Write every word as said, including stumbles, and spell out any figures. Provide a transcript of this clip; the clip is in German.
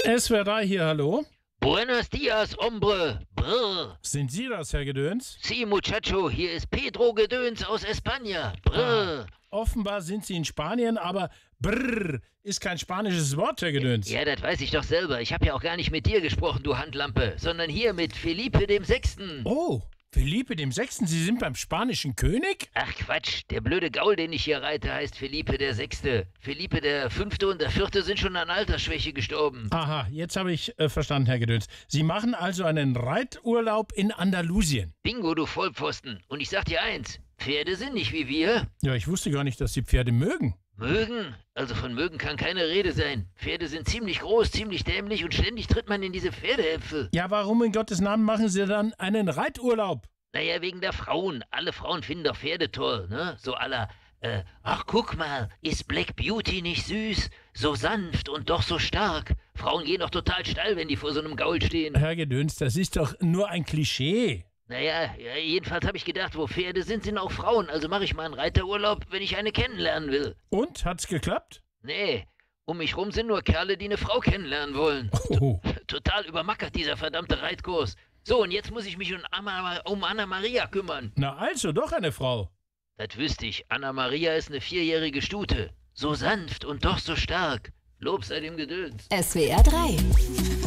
S W R drei hier, hallo. Buenos dias, hombre. Brr. Sind Sie das, Herr Gedöns? Si, muchacho, hier ist Pedro Gedöns aus España. Brr. Ah, offenbar sind Sie in Spanien, aber brrr ist kein spanisches Wort, Herr Gedöns. Ja, das weiß ich doch selber. Ich habe ja auch gar nicht mit dir gesprochen, du Handlampe, sondern hier mit Felipe dem Sechsten. Oh, Felipe dem Sechsten, Sie sind beim spanischen König? Ach Quatsch, der blöde Gaul, den ich hier reite, heißt Felipe der Sechste. Felipe der Fünfte und der Vierte sind schon an Altersschwäche gestorben. Aha, jetzt habe ich äh, verstanden, Herr Gedöns. Sie machen also einen Reiturlaub in Andalusien. Bingo, du Vollpfosten. Und ich sag dir eins, Pferde sind nicht wie wir. Ja, ich wusste gar nicht, dass Sie Pferde mögen. Mögen? Also von mögen kann keine Rede sein. Pferde sind ziemlich groß, ziemlich dämlich und ständig tritt man in diese Pferdehäpfel. Ja, warum in Gottes Namen machen Sie dann einen Reiturlaub? Naja, wegen der Frauen. Alle Frauen finden doch Pferde toll, ne? So aller, äh, ach guck mal, ist Black Beauty nicht süß? So sanft und doch so stark. Frauen gehen doch total steil, wenn die vor so einem Gaul stehen. Herr Gedöns, das ist doch nur ein Klischee. Naja, ja, jedenfalls habe ich gedacht, wo Pferde sind, sind auch Frauen. Also mache ich mal einen Reiterurlaub, wenn ich eine kennenlernen will. Und, hat's geklappt? Nee, um mich rum sind nur Kerle, die eine Frau kennenlernen wollen. Oh. Total übermackert, dieser verdammte Reitkurs. So, und jetzt muss ich mich um Anna, um Anna Maria kümmern. Na also, doch eine Frau. Das wüsste ich. Anna Maria ist eine vierjährige Stute. So sanft und doch so stark. Lob sei dem Gedöns. S W R drei